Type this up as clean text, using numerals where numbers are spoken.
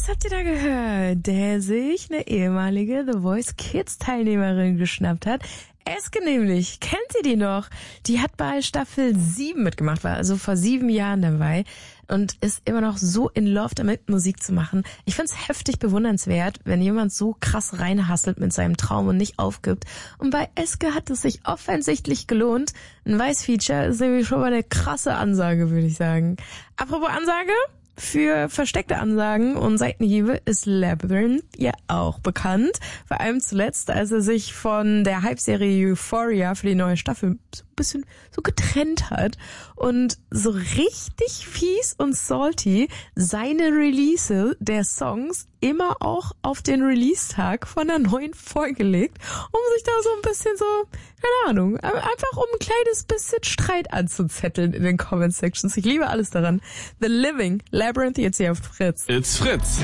Was habt ihr da gehört? Der sich eine ehemalige The Voice Kids Teilnehmerin geschnappt hat. Eske nämlich, kennt ihr die noch? Die hat bei Staffel 7 mitgemacht, war also vor 7 Jahren dabei und ist immer noch so in Love damit, Musik zu machen. Ich find's heftig bewundernswert, wenn jemand so krass reinhasselt mit seinem Traum und nicht aufgibt. Und bei Eske hat es sich offensichtlich gelohnt. Ein Weiß-Feature ist nämlich schon mal eine krasse Ansage, würde ich sagen. Apropos Ansage? Für versteckte Ansagen und Seitenhiebe ist Labyrinth ja auch bekannt. Vor allem zuletzt, als er sich von der Hype-Serie Euphoria für die neue Staffel so ein bisschen so getrennt hat und so richtig fies und salty seine Release der Songs immer auch auf den Release-Tag von der neuen Folge legt, um sich da so ein bisschen so, keine Ahnung, einfach um ein kleines bisschen Streit anzuzetteln in den Comment-Sections. Ich liebe alles daran. The Living, Labyrinth, jetzt hier auf Fritz. It's Fritz.